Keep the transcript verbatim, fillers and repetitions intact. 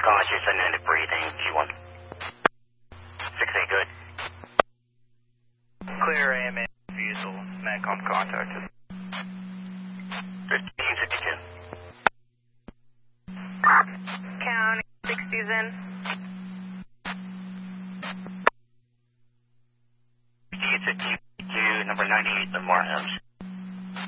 conscious and ended breathing. G one. six eight, good. Clear A M A Diesel, Mancom contacted. fifteen fifty-two. County sixties in. fifteen fifty-two, number ninety-eight, the Marhams.